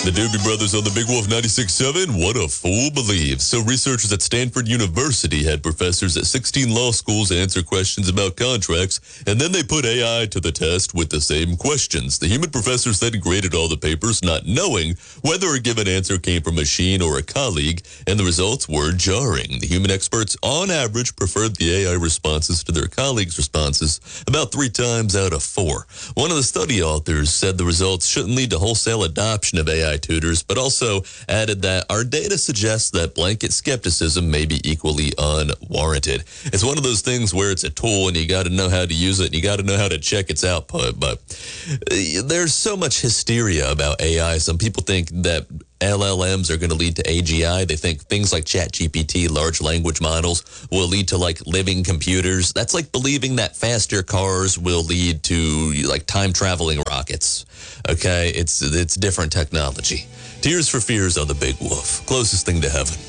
The Doobie Brothers on the Big Wolf 96.7. What a fool believes. So researchers at Stanford University had professors at 16 law schools answer questions about contracts, and then they put AI to the test with the same questions. The human professors then graded all the papers, not knowing whether a given answer came from a machine or a colleague, and the results were jarring. The human experts, on average, preferred the AI responses to their colleagues' responses about 3 times out of 4. One of the study authors said the results shouldn't lead to wholesale adoption of AI tutors, but also added that our data suggests that blanket skepticism may be equally unwarranted. It's one of those things where it's a tool and you got to know how to use it and you got to know how to check its output. But there's so much hysteria about AI. Some people think that LLMs are going to lead to AGI. They think things like ChatGPT, large language models, will lead to like living computers. That's like believing that faster cars will lead to like time traveling rockets. Okay, it's different technology. Tears for Fears on the Big Wolf. Closest thing to heaven.